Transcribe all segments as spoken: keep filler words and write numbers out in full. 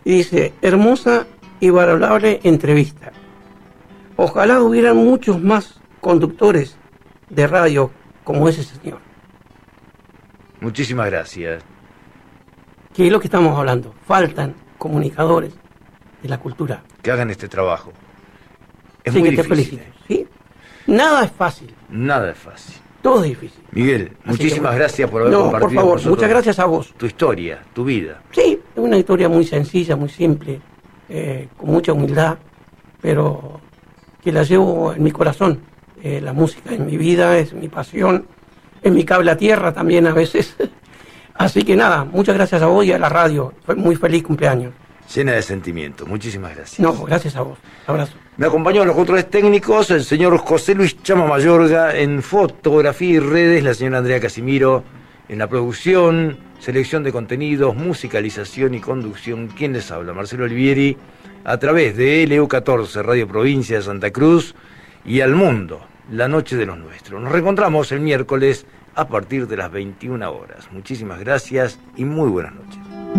y dice: hermosa y valorable entrevista. Ojalá hubieran muchos más conductores de radio como ese señor. Muchísimas gracias. ¿Qué es lo que estamos hablando? Faltan comunicadores de la cultura. Que hagan este trabajo. Es sí, muy que difícil. te felicito. ¿Sí? Nada es fácil. Nada es fácil. Todo es difícil. Comiguel, Así muchísimas que, gracias por haber no, compartido por favor, con nosotros muchas gracias a vos. Tu historia, tu vida. Sí, es una historia muy sencilla, muy simple, eh, con mucha humildad, pero que la llevo en mi corazón. Eh, la música es mi vida, es mi pasión, es mi cable a tierra también a veces. Así que nada, muchas gracias a vos y a la radio. Fue muy feliz cumpleaños. Llena de sentimiento. Muchísimas gracias. No, gracias a vos. Abrazo. Me acompañó en los controles técnicos el señor José Luis Chama Mayorga, en fotografía y redes la señora Andrea Casimiro, en la producción, selección de contenidos, musicalización y conducción. ¿Quién les habla? Marcelo Olivieri, a través de L U catorce, Radio Provincia de Santa Cruz, y al mundo, la noche de los nuestros. Nos reencontramos el miércoles a partir de las veintiuna horas. Muchísimas gracias y muy buenas noches.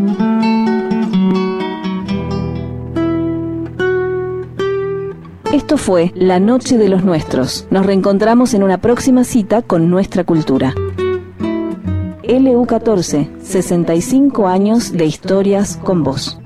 Esto fue La Noche de los Nuestros. Nos reencontramos en una próxima cita con nuestra cultura. L U catorce, sesenta y cinco años de historias con vos.